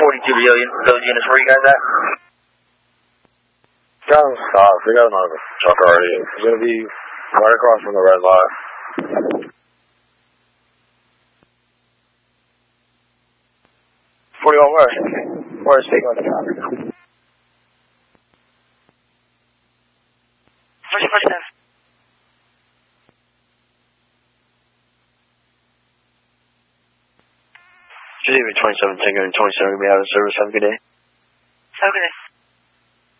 42 those units. Where are you guys at? Down south. We got another truck already. It's going to be right across from the red light. 41 where? Where is Stigma? 47. Geneva 27, Tango and 27 will be out of service. Have a good day. Have a good day.